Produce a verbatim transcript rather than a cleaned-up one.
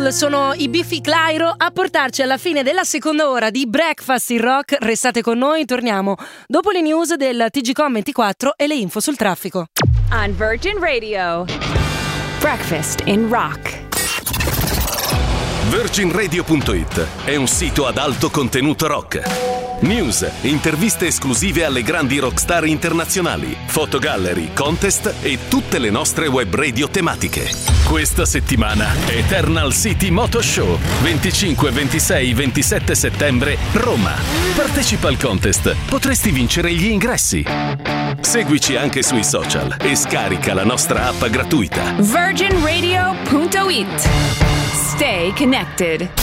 Soul sono i Biffy Clyro a portarci alla fine della seconda ora di Breakfast in Rock. Restate con noi, torniamo dopo le news del T G Com ventiquattro e le info sul traffico. On Virgin Radio, Breakfast in Rock. Virgin Radio punto it è un sito ad alto contenuto rock. News, interviste esclusive alle grandi rockstar internazionali, fotogallery, contest e tutte le nostre web radio tematiche. Questa settimana Eternal City Moto Show, venticinque, ventisei, ventisette settembre, Roma. Partecipa al contest, potresti vincere gli ingressi. Seguici anche sui social e scarica la nostra app gratuita. Virgin Radio punto it. Stay connected.